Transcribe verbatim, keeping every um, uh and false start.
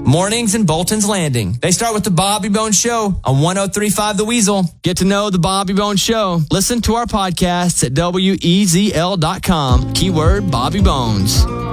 Mornings in Bolton's Landing. They start with the Bobby Bones Show on one oh three point five The Weasel. Get to know the Bobby Bones Show. Listen to our podcasts at W E Z L dot com. Keyword Bobby Bones.